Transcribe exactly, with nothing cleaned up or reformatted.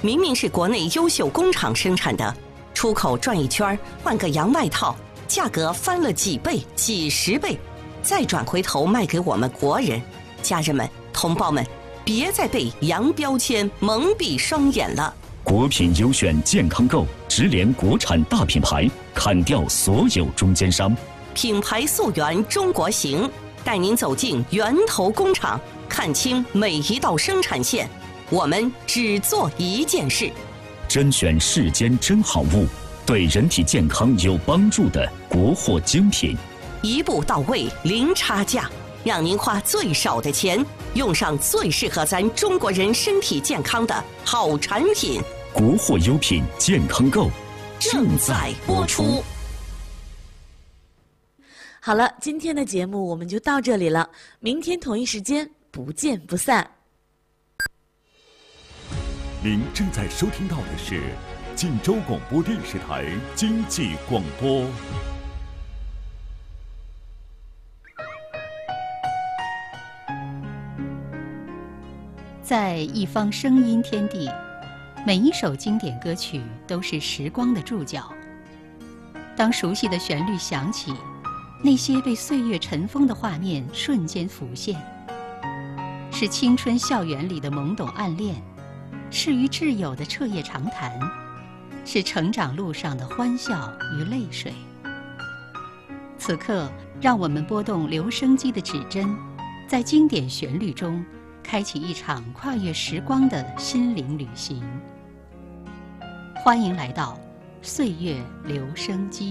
明明是国内优秀工厂生产的，出口转一圈换个洋外套，价格翻了几倍、几十倍，再转回头卖给我们国人。家人们、同胞们，别再被洋标签蒙蔽双眼了。 国品优选健康购，直连国产大品牌，砍掉所有中间商， 品牌溯源中国行，带您走进源头工厂，看清每一道生产线。我们只做一件事， 甄选世间真好物，对人体健康有帮助的国货精品， 一步到位，零差价，让您花最少的钱，用上最适合咱中国人身体健康的好产品。 国货优品健康购正在播出。 好了，今天的节目我们就到这里了，明天同一时间不见不散。 您正在收听到的是晋州广播电视台经济广播。 在一方声音天地，每一首经典歌曲都是时光的注脚。当熟悉的旋律响起，那些被岁月尘封的画面瞬间浮现，是青春校园里的懵懂暗恋，是与挚友的彻夜长谈，是成长路上的欢笑与泪水。此刻，让我们拨动留声机的指针，在经典旋律中开启一场跨越时光的心灵旅行。欢迎来到岁月留声机。